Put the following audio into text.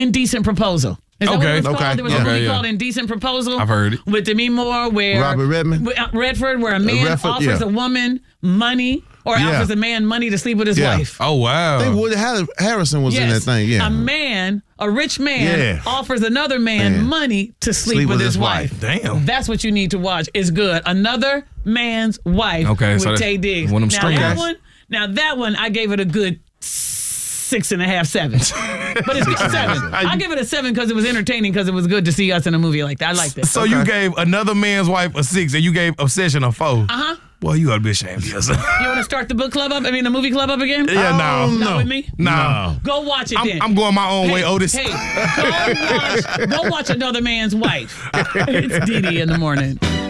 Indecent Proposal. Is that what it was called? There was a movie called Indecent Proposal. I've heard it. With Demi Moore, where Robert Redford, where a man offers a woman money or offers a man money to sleep with his wife. Oh, wow. I think Woody Harrelson was in that thing, A rich man offers another man money to sleep with his wife. Damn. That's what you need to watch. It's good. Another Man's Wife with Taye Diggs. Now that one, I gave it a good 6.5, 7. But it's 7. I give it a 7 because it was entertaining, because it was good to see us in a movie like that. I liked it. So you gave Another Man's Wife a 6 and you gave Obsession a 4. Uh-huh. Well, you gotta be ashamed of yourself. You want to start the book club up? I mean, the movie club up again? Yeah, no. Not with me? No. Go watch it then. I'm going my own way, Otis. Hey, go watch Another Man's Wife. It's Dee Dee in the morning.